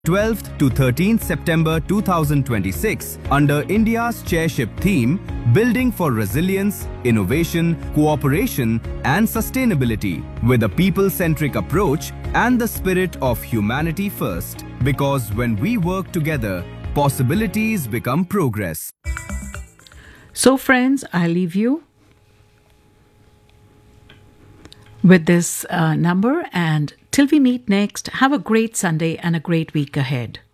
12th to 13th September 2026 under India's chairship theme Building for Resilience, Innovation, Cooperation and Sustainability with a people-centric approach and the spirit of humanity first. Because when we work together, possibilities become progress. So friends, I leave you with this number, and till we meet next, have a great Sunday and a great week ahead.